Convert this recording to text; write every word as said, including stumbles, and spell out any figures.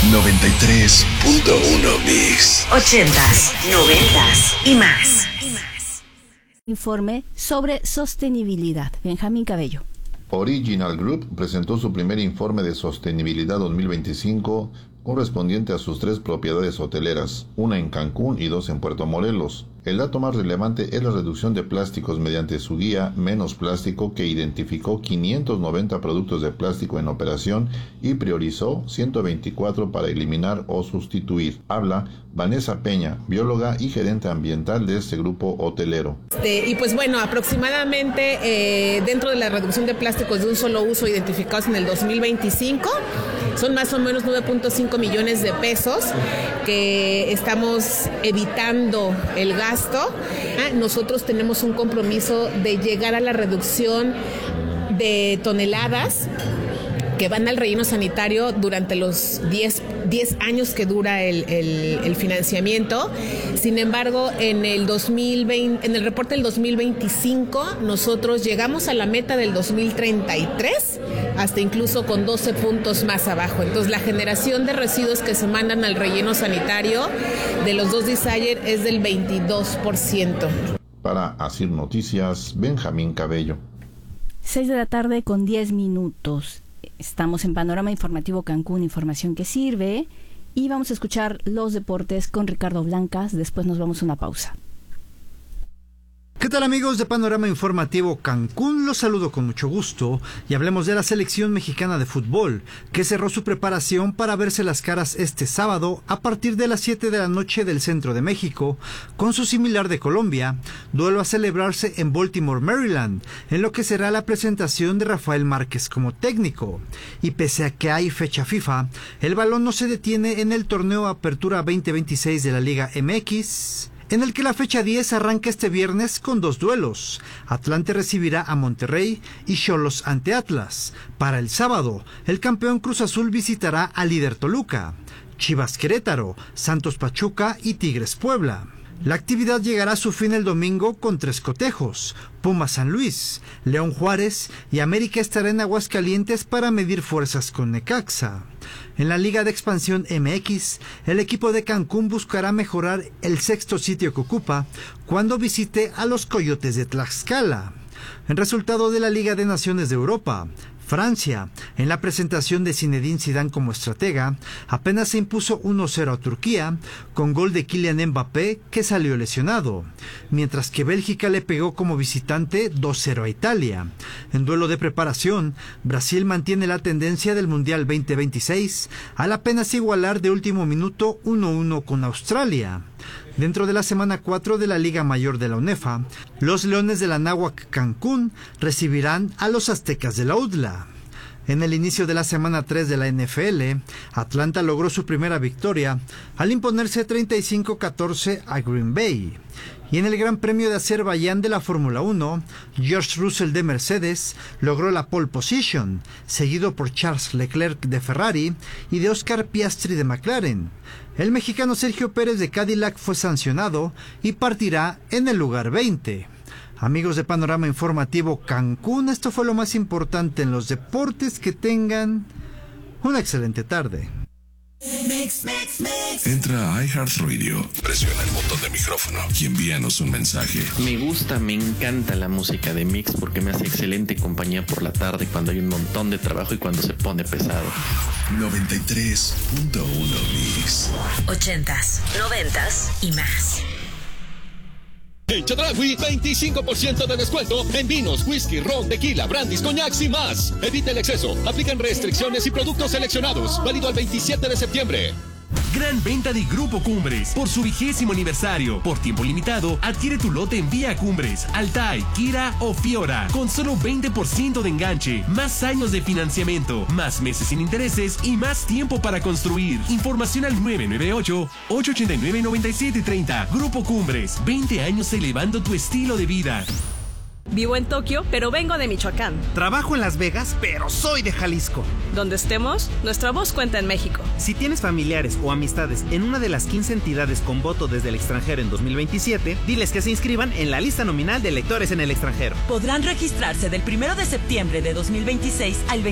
noventa y tres punto uno Mix. Ochentas, noventas y más. Informe sobre sostenibilidad. Benjamín Cabello. Original Group presentó su primer informe de sostenibilidad dos mil veinticinco correspondiente a sus tres propiedades hoteleras, una en Cancún y dos en Puerto Morelos. El dato más relevante es la reducción de plásticos mediante su guía Menos Plástico, que identificó quinientos noventa productos de plástico en operación y priorizó ciento veinticuatro para eliminar o sustituir. Habla Vanessa Peña, bióloga y gerente ambiental de este grupo hotelero. Este, y pues bueno, aproximadamente eh, dentro de la reducción de plásticos de un solo uso identificados en el dos mil veinticinco, son más o menos nueve punto cinco millones de pesos que estamos evitando el gasto. Nosotros tenemos un compromiso de llegar a la reducción de toneladas que van al relleno sanitario durante los diez años que dura el, el, el financiamiento. Sin embargo, en el dos mil veinte, en el reporte del dos mil veinticinco, nosotros llegamos a la meta del dos mil treinta y tres, hasta incluso con doce puntos más abajo. Entonces, la generación de residuos que se mandan al relleno sanitario de los dos Desire es del veintidós por ciento. Para Asir Noticias, Benjamín Cabello. seis de la tarde con diez minutos. Estamos en Panorama Informativo Cancún, información que sirve, y vamos a escuchar los deportes con Ricardo Blancas. Después nos vamos a una pausa. ¿Qué tal, amigos de Panorama Informativo Cancún? Los saludo con mucho gusto y hablemos de la selección mexicana de fútbol, que cerró su preparación para verse las caras este sábado a partir de las siete de la noche del centro de México, con su similar de Colombia, duelo a celebrarse en Baltimore, Maryland, en lo que será la presentación de Rafael Márquez como técnico. Y pese a que hay fecha FIFA, el balón no se detiene en el torneo Apertura veinte veintiséis de la Liga M X, en el que la fecha diez arranca este viernes con dos duelos. Atlante recibirá a Monterrey y Xolos ante Atlas. Para el sábado, el campeón Cruz Azul visitará al líder Toluca, Chivas Querétaro, Santos Pachuca y Tigres Puebla. La actividad llegará a su fin el domingo con tres cotejos: Pumas San Luis, León Juárez y América estará en Aguascalientes para medir fuerzas con Necaxa. En la Liga de Expansión M X, el equipo de Cancún buscará mejorar el sexto sitio que ocupa cuando visite a los Coyotes de Tlaxcala. En resultado de la Liga de Naciones de Europa, Francia, en la presentación de Zinedine Zidane como estratega, apenas se impuso uno cero a Turquía, con gol de Kylian Mbappé, que salió lesionado, mientras que Bélgica le pegó como visitante dos cero a Italia. En duelo de preparación, Brasil mantiene la tendencia del Mundial veinte veintiséis, al apenas igualar de último minuto uno uno con Australia. Dentro de la semana cuatro de la Liga Mayor de la UNEFA, los Leones de la Náhuac Cancún recibirán a los Aztecas de la U D L A. En el inicio de la semana tres de la N F L, Atlanta logró su primera victoria al imponerse treinta y cinco a catorce a Green Bay. Y en el Gran Premio de Azerbaiyán de la Fórmula uno, George Russell de Mercedes logró la pole position, seguido por Charles Leclerc de Ferrari y de Oscar Piastri de McLaren. El mexicano Sergio Pérez de Cadillac fue sancionado y partirá en el lugar veinte. Amigos de Panorama Informativo Cancún, esto fue lo más importante en los deportes. Que tengan una excelente tarde. Mix, mix, mix. Entra a iHeartRadio, presiona el botón de micrófono y envíanos un mensaje. Me gusta, me encanta la música de Mix porque me hace excelente compañía por la tarde cuando hay un montón de trabajo y cuando se pone pesado. noventa y tres punto uno Mix. Ochentas, noventas y más. En Chedraui, veinticinco por ciento de descuento en vinos, whisky, ron, tequila, brandis, coñacs y más. Evita el exceso. Aplican restricciones y productos seleccionados. Válido el veintisiete de septiembre. Gran venta de Grupo Cumbres por su vigésimo aniversario. Por tiempo limitado, adquiere tu lote en Vía Cumbres, Altai, Kira o Fiora, con solo veinte por ciento de enganche, más años de financiamiento, más meses sin intereses y más tiempo para construir. Información al nueve nueve ocho, ocho ocho nueve, nueve siete tres cero. Grupo Cumbres, veinte años elevando tu estilo de vida. Vivo en Tokio, pero vengo de Michoacán. Trabajo en Las Vegas, pero soy de Jalisco. Donde estemos, nuestra voz cuenta en México. Si tienes familiares o amistades en una de las quince entidades con voto desde el extranjero en dos mil veintisiete, diles que se inscriban en la lista nominal de electores en el extranjero. Podrán registrarse del primero de septiembre de dos mil veintiséis al